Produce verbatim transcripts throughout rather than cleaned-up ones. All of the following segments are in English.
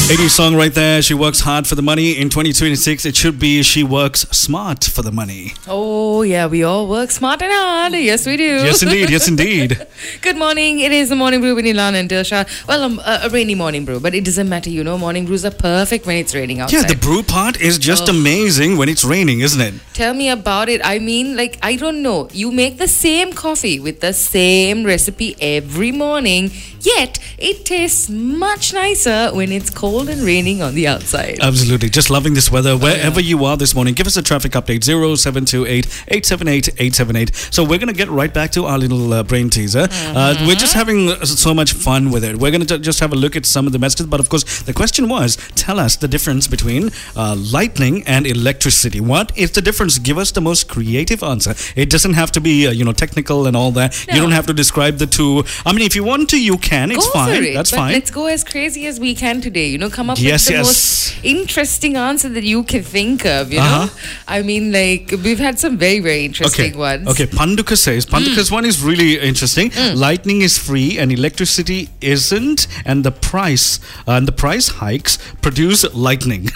eighties song right there. She works hard for the money. In twenty twenty-six, it should be she works smart for the money. Oh, yeah, we all work smart and hard. Yes, we do. Yes, indeed. Yes, indeed. Good morning. It is the morning brew with Nilan and Dilsha. Well, um, a, a rainy morning brew, but it doesn't matter. You know, morning brews are perfect when it's raining outside. Yeah, the brew part is just Oh. amazing when it's raining, isn't it? Tell me about it. I mean, like, I don't know. You make the same coffee with the same recipe every morning, yet it tastes much nicer when it's cold and raining on the outside. Absolutely. Just loving this weather wherever you are this morning. Give us a traffic update zero seven two eight, eight seven eight, eight seven eight. So we're going to get right back to our little uh, brain teaser. Mm-hmm. Uh, we're just having so much fun with it. We're going to just have a look at some of the messages. But of course, the question was, tell us the difference between uh, lightning and electricity. What is the difference? Give us the most creative answer. It doesn't have to be, uh, you know, technical and all that. No. You don't have to describe the two. I mean, if you want to, you can. It's Go fine. for it. That's but fine. Let's go as crazy as we can today. You know, come up Yes, with the yes. most interesting answer that you can think of. You Uh-huh. know, I mean, like we've had some very, very interesting Okay. ones. Okay. Panduka says, Panduka's one is really interesting. Lightning is free and electricity isn't, and the price uh, and the price hikes produce lightning.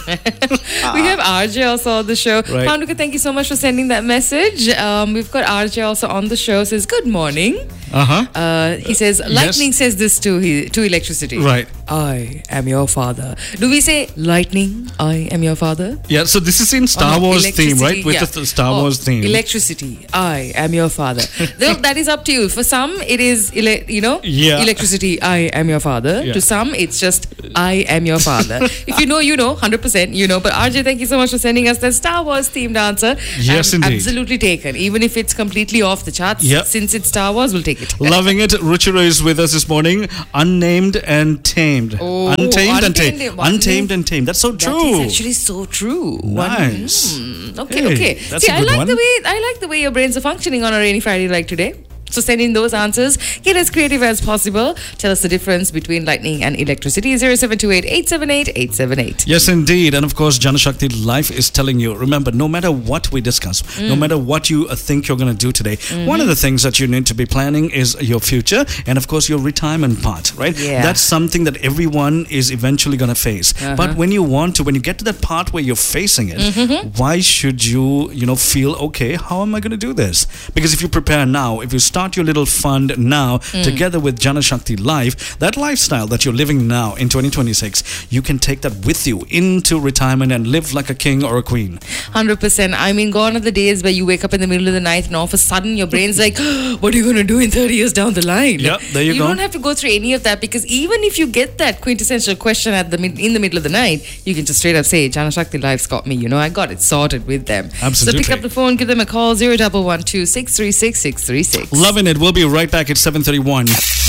We have R J also on the show. Right. Panduka, thank you so much for sending that message. Um, we've got R J also on the show. Says good morning. Uh-huh. Uh, he says lightning says this to he, to electricity. Right. I am your father. Do we say lightning? I am your father. Yeah, so this is in Star Oh, no, Wars theme, electricity, right? With yeah. the th- Star Oh, Wars theme. Electricity. I am your father. Though that is up to you. For some, it is, ele- you know, Yeah. electricity. I am your father. Yeah. To some, it's just I am your father. If you know, you know. one hundred percent, you know. But R J, thank you so much for sending us that Star Wars themed answer. Yes, I'm indeed. absolutely taken. Even if it's completely off the charts, Yep. since it's Star Wars, we'll take it. Loving it. Ruchira is with us this morning. Unnamed and tamed. Oh, untamed and untamed tamed. and- one Untamed name- and tamed. That's so That true. is actually so true. Nice. One- hmm, Okay, Hey, okay. that's See, a I good like one. the way I like the way your brains are functioning on a rainy Friday like today. So send in those answers. Get as creative as possible. Tell us the difference between lightning and electricity. zero seven two eight, eight seven eight, eight seven eight. Yes, indeed. And of course, Janashakti Life is telling you, remember, no matter what we discuss, no matter what you uh, think you're going to do today, one of the things that you need to be planning is your future and, of course, your retirement part, right? Yeah. That's something that everyone is eventually going to face. But when you want to, when you get to that part where you're facing it, why should you, you know, feel, okay, how am I going to do this? Because if you prepare now, if you start your little fund now together with Janashakti Life, that lifestyle that you're living now in twenty twenty-six, you can take that with you into retirement and live like a king or a queen. one hundred percent. I mean, gone are the days where you wake up in the middle of the night and all of a sudden your brain's like, what are you going to do in thirty years down the line? Yep, there you you go. don't have to go through any of that because even if you get that quintessential question at the mid- in the middle of the night, you can just straight up say, Janashakti Life's got me. You know, I got it sorted with them. Absolutely. So pick up the phone, give them a call, zero one one two, six three six, six three six. Loving it. We'll be right back at seven thirty-one.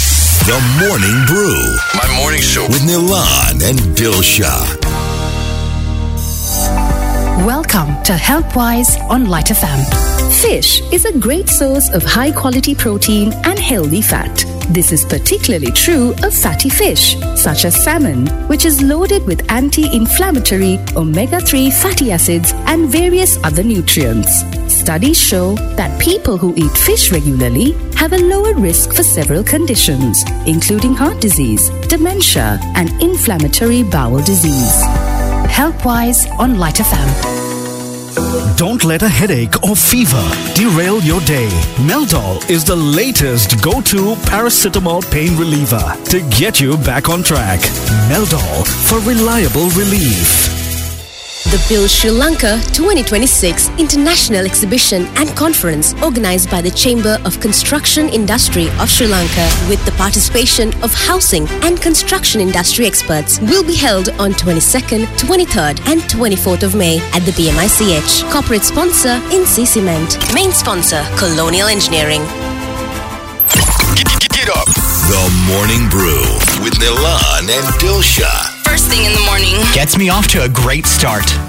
The Morning Brew. My morning show with Nilan and Dilsha. Welcome to HealthWise on Light F M. Fish is a great source of high-quality protein and healthy fat. This is particularly true of fatty fish, such as salmon, which is loaded with anti-inflammatory omega three fatty acids and various other nutrients. Studies show that people who eat fish regularly have a lower risk for several conditions, including heart disease, dementia, and inflammatory bowel disease. HealthWise on Light F M. Don't let a headache or fever derail your day. Meldol is the latest go-to paracetamol pain reliever to get you back on track. Meldol for reliable relief. The Build Sri Lanka twenty twenty-six International Exhibition and Conference organized by the Chamber of Construction Industry of Sri Lanka with the participation of housing and construction industry experts will be held on twenty-second, twenty-third and twenty-fourth of May at the B M I C H. Corporate sponsor Insi Cement. Main sponsor Colonial Engineering. Get, get, get up. The Morning Brew with Nilan and Dilsha. First thing in the morning. Gets me off to a great start.